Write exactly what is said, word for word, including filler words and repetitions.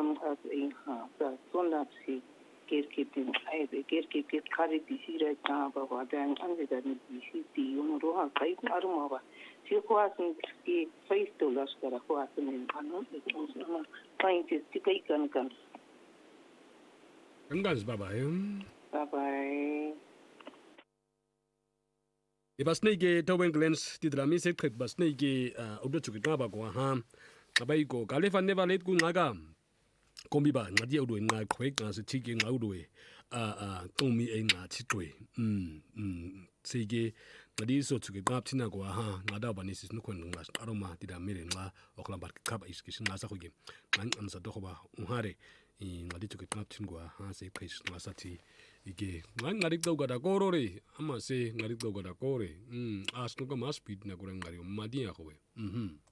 kan as een ha sa sonapsi kerketin ai be kerket kare disira ta ba wa dan an da ni disi ti un roha kai arma ba si ko asin ki face to las kara ko asin anu ma pain ti kai kan kan Ganz bye bye. bye bye. Ibasnege Towen Glens tidrami se trek basnege obdo chukitwa ba ko ha abai ko kalefa never let ku ngaga kombi ba ngadi odo nga kwek nga se chike nga odo e a a tomi e nga chitwe mm mm sege ngadi so chukitwa tina ko ha ngada ba ni sis no kon nga aroma tidamire nga okla bar kaba iskishin nga sa khoge man amsa do ba unhare ngadi chukitwa tin ko ha se kris nga sati ige ngan ngarik daw gada korore ama se ngarik daw gada kore mm as no ka mas speed na kurang ngari madi ako we mhm